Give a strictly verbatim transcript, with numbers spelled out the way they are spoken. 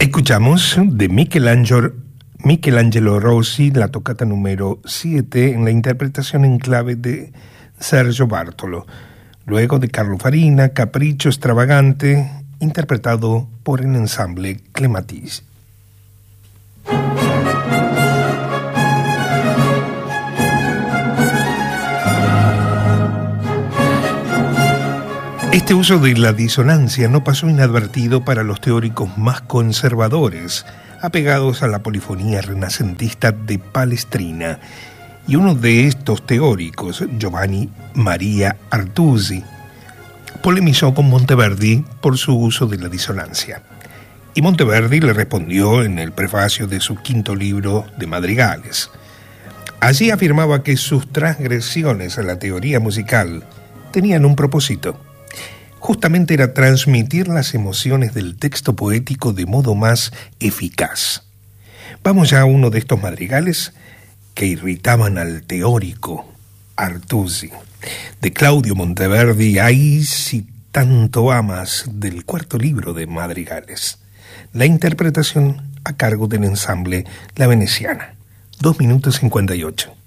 Escuchamos de Michelangelo, Michelangelo Rossi la tocata número siete en la interpretación en clave de Sergio Bartolo. Luego de Carlo Farina, Capricho Extravagante, interpretado por el ensamble Clematis. Este uso de la disonancia no pasó inadvertido para los teóricos más conservadores, apegados a la polifonía renacentista de Palestrina, y uno de estos teóricos, Giovanni Maria Artusi, polemizó con Monteverdi por su uso de la disonancia. Y Monteverdi le respondió en el prefacio de su quinto libro de madrigales. Allí afirmaba que sus transgresiones a la teoría musical tenían un propósito. Justamente era transmitir las emociones del texto poético de modo más eficaz. Vamos ya a uno de estos madrigales que irritaban al teórico Artusi, de Claudio Monteverdi, Ay, si tanto amas, del cuarto libro de madrigales. La interpretación a cargo del ensamble La Veneciana. Dos minutos cincuenta y ocho.